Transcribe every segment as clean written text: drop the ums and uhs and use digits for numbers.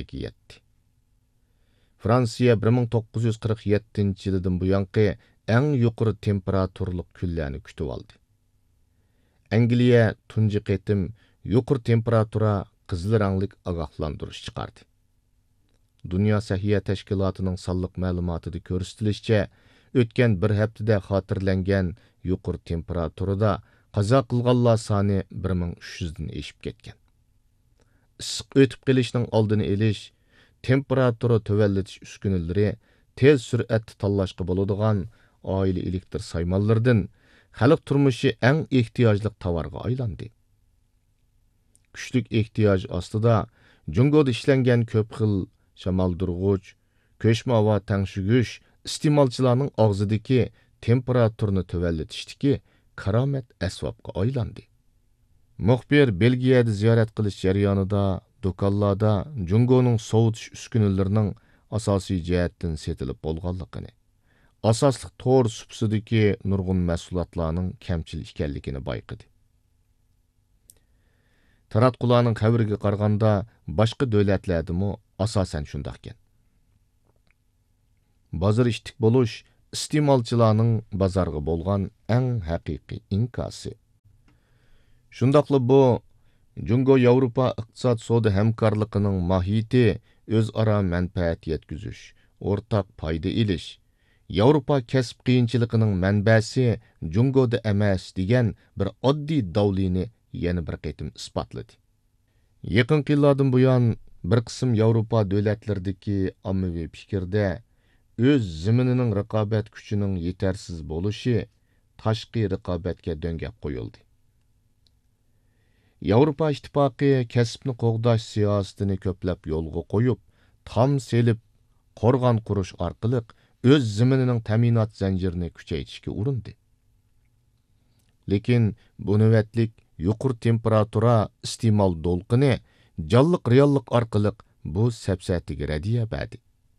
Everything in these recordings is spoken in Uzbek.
dərəcəyə yetdi. Fransiya 1947-yildan buyanqı ən yuqori temperaturluq kunlarni kutib oldi. Angliya tunji qitim yuqori temperatura qizil ranglik ogohlantirish chiqardi. Dünya Səhiyyə Təşkilatının sonliq ma'lumotida ko'rsatilishicha, o'tgan bir haftada xotirlangan yuqori temperaturada qazo qilganlar soni 1300 dan eshib ketgan. Issiq o'tib qolishning oldini olish, temperatura tövəlletiş uskunalari tez sur'atda tanlashga bo'ladigan oila elektr saymonlaridan xalq turmushi eng ehtiyojli tovarga aylandi. Kuchlik ehtiyoj ostida Jungoda ishlangan ko'p xil shamoldurg'ich, ko'chma havo tangshugich iste'molchilarning og'zidagi temperaturani tövəlletishdagi karomat asbobga aylandi. Muxbir Belgiyada ziyorat qilish jarayonida do'konlarda Jungoning sovutish uskunalarining asosiy jihatdan setilib bo'lganligini, asosli to'r supsidagi nurg'un mahsulotlarning kamchil ekanligini bayqadi. Taratqularning xabariga qaraganda boshqa davlatlardami asosan shundoq ekan. Bozor ishtik bo'lish iste'molchilarning bozorga bo'lgan eng haqiqiy inkosi. Shundaqla bu Jungo Yevropa iqtisod savdo hamkorligining mohiyati o'zaro manfaat yetkazish, o'rtaq foyda olish, Yevropa kasb qiyinchiligining manbasi Jungoda emas degan bir oddiy davlini yana bir qitim isbotladi. Yaqin yillardan buyon bir qism Yevropa davlatlaridagi ommaviy fikrda o'z ziminining raqobat kuchining yetarsiz bo'lishi tashqi raqobatga döngab qo'yildi. Yevropa ittifoqi kasbni qo'g'dash siyosatini ko'plab yo'lga qo'yib, tam selib, qo'rg'on qurish orqali o'z ziminining ta'minot zanjirini kuchaytirishga urindi. Lekin bu navbatlik yuqori temperatura iste'mol do'lqini jonliq reallik orqali bu safsatiga radiya berdi.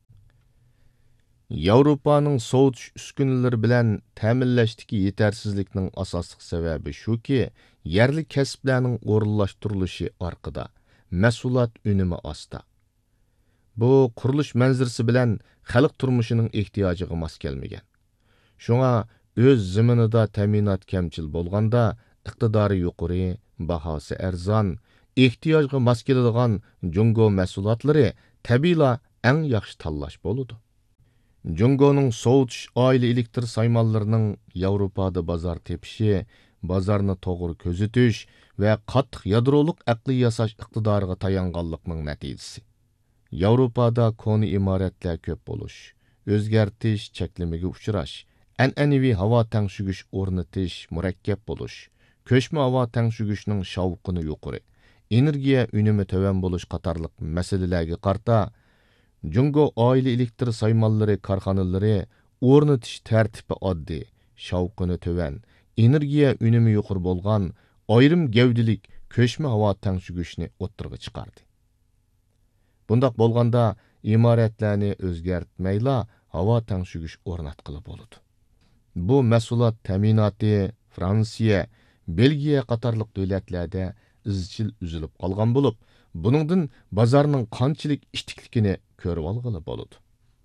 Yevropaning sovutish uskunalari bilan ta'minlashdagi yetarsizlikning asosli sababi shuki, yerli kasblarning o'rinlashtirilishi orqada mahsulot unumi osta. Bu qurilish manzarasi bilan xalq turmushining ehtiyojiga mos kelmagan. Shunga o'z ziminida ta'minot kamchil bo'lganda, iqtidori yuqori, bahosi arzon, ehtiyojga mos keladigan Jungo mahsulotlari tabiiyla eng yaxshi tanlash bo'ladi. Jungoning sovutish oila elektr saymonlarining Yevropada bozor tepishi, bozorni to'g'ri ko'zitish va qattiq yadroliq aqliy yasash iqtidoriga tayanganlikning natijasi. Yevropada koni imoratlar ko'p bo'lish, o'zgartish cheklimiga uchrash, an'anaviy havo tangshugich o'rnatish murakkab bo'lish, ko'chma havo tangshugishning shovqini yuqori, energiya unumi tovan bo'lish qatorliq masalalarga qarta Jungo oila elektr saymonlari korxonalari o'rnatish tartibi oddiy, shovqini tovan, energiya unumi yuqori bo'lgan ayrim gavdilik ko'chma havo tangshugishni o'ttirg'i chiqardi. Bundaq bo'lganda imoratlarni o'zgartmayla havo tangshugish o'rnatqili bo'ladi. Bu mahsulot ta'minoti Fransiya, Belgiya qatorliq davlatlarda izchil uzilib qolgan bo'lib, buningdan bozorning qanchalik ishtikligini ko'rib olg'ili bo'ladi.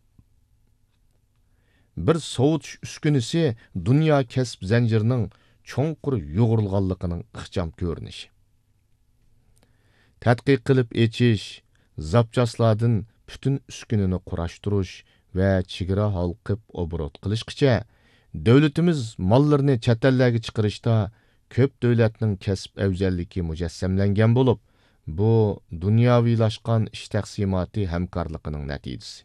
Bir sovutish uskunasi dunyo kasb zanjirining cho'nqur yo'g'rilganligining ixcham ko'rinishi. Tadqiq qilib echish, zapchaslardan butun uskunani qurashtirish va chegara halqib obrot qilishgacha davlatimiz mollarini chet ellarga chiqarishda ko'p davlatning kasb afzalligi mujassamlangan bo'lib, bu dunyoviylashgan ish taqsimoti hamkorligining natijasi.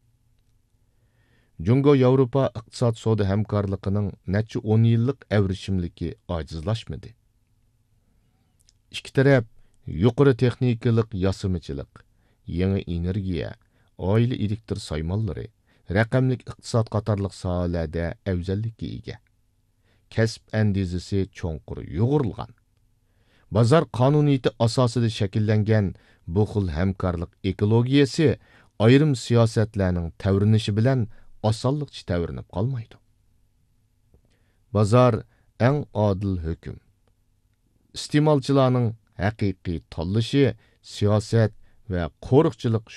Jungo Yevropa iqtisod savdo hamkorligining necha 10 yillik avrishimligi ojizlashmadi. Ikki taraf yuqori texnikalik yasimichilik, yangi energiya, oila elektr saymonlari, raqamlik iqtisod qatorliq sohalarda afzallikka ega. Kasb andizasi cho'nqur yo'g'rilgan. Bozor qonuniyati asosida shakllangan bu xil hamkorlik ekologiyasi ayrim siyosatlarning tavrinishi bilan osonlikcha tavrinib qolmaydi. Bozor eng odil hukm. Iste'molchilarning haqiqiy tanlashi siyosat va qo'riqchilik